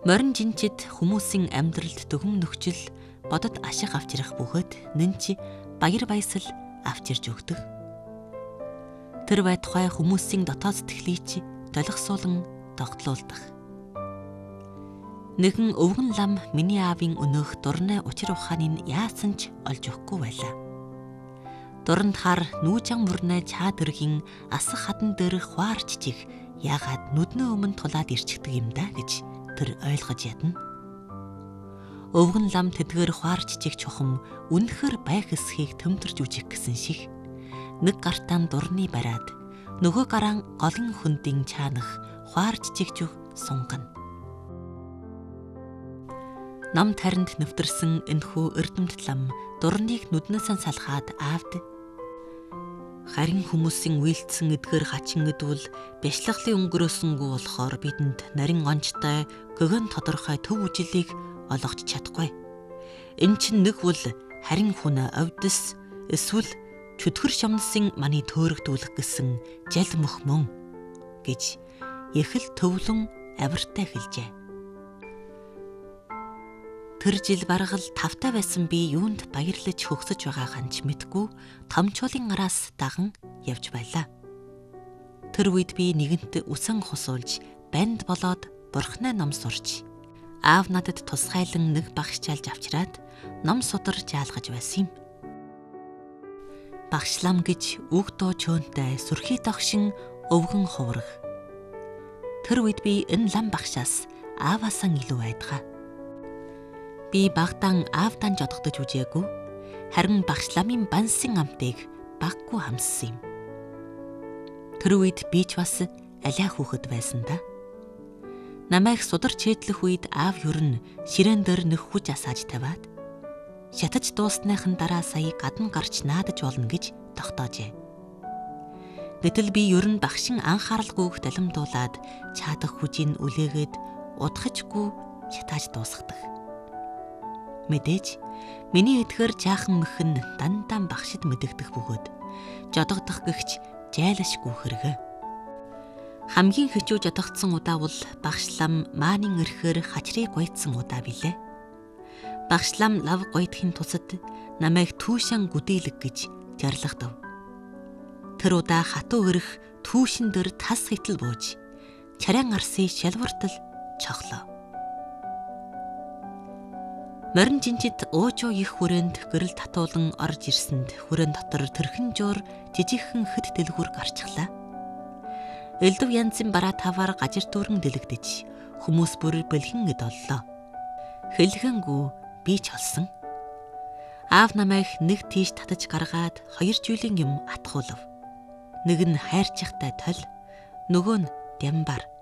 Морин жинчид хүмүүсийн амьдралд дүгм нөхцөл бодод ашиг авч ирэх бөгөөд нэнчи баяр баясал авч ирж өгдөг. Тэр байтугай хүмүүсийн дотоод сэтгэлийг долгосуулан тогтлуулдаг. Нэгэн өвгөн лам миний аавын өнөөх дурны учир ухааныг яасан ч олж өгөхгүй байлаа. Дуранд хар нүүжан мөрнэ чаад өргийн асах хадан дээр хуарч чих яагаад нүднээ өмнө тулаад ирчихдэг юм да гэж тэр ойлгож ядна. Өвгөн лам тэдгээр хуарч чих чухам үнэхэр байх эсхийг төмтөрж үжих гэсэн шиг нэг гартаан дурны бариад нөгөө гараан голын хөндийн чаанах хуарч чигчүх сунгана. Нам таринд нэвтэрсэн энэхүү эрдэмт лам дурныг нүднээс нь салхаад аавд харин хүмүүсийн үйлдсэн эдгээр хачин эдвэл бяцлаглын өнгөрөөсөнгүү болохоор бидэнд нарийн онцтой гөгөн тодорхой төв үжилийг олгож чадахгүй. Энэ чинь нэг бол харин хүн овдс эсвэл чөтгөр шамнасын маний төөрөгдүүлэх гэсэн жал мөх мөн гэж их л төвлөн авиртай хэлжээ. Тэр жил баргал тавтай байсан би юунд баярлаж хөгсөж байгаагаа ч мэдгүй томчуулын араас даган явж байлаа. Тэр үед би нэгэнт үсэн хусуулж банд болоод бурхны ном сурч аав надад тусгайлан нэг багшчаалж авчираад ном судар жаалгаж байсан юм. Багшлам гэж үг дуу чөөнтэй сүрхий догшин өвгөн хувраг. Тэр үед би энэ лам багшаас ааваасаа илүү айдгаа. Би багтаан аавдан жодогдож үжээгүй, харин багшламын бансын амтыг баггүй хамссан юм. Тэр үед би ч бас алиа хүүхэд байсан да. Намайг сударч чийдлэх үед аав юрн ширээн дээр нэг хүч асааж тавиад шатаж дуусныхын дараа сая гадна гарч наадаж болно гэж тогтоожээ. Гэтэл би юрн багшин анхааралгүйг далимдуулаад чаадах хүжийг үлээгээд удахжгүй шатааж дуусгадаг. Мэдээж миний эдгээр жаахан мөхөн дандаа багшид мэдэгдэх бөгөөд жодогдох гэгч жайлашгүй хэрэгэ. Хамгийн хичүү жодогдсон удаа бол багшлам маанин ирэхээр хачрыг гойтсон удаа билээ. Багшлам лав гойтхын тусад намайг түүшэн гүдээлэг гэж жарлагдав. Тэр удаа хатуу өрөх түүшин дээр тас хитэл бууж чаран арсын шалвартал чохлоо. Морин жинчид уужуу их хүрээнд гэрэл татуулан орж ирсэнд хүрээн дотор тэрхэн жуур жижигхэн хэд дэлгүүр гарчихлаа. Элдв янзын бараа таваар гажир дүүрэн дэлгдэж хүмүүс бүр бэлхэн эд оллоо. Хэлгэнгүү би ч олсон. Аав намайг нэг тийш татаж гаргаад 2 жилийн юм атгуулав. Нэг нь хайрчигтай тол, нөгөө нь дямбар.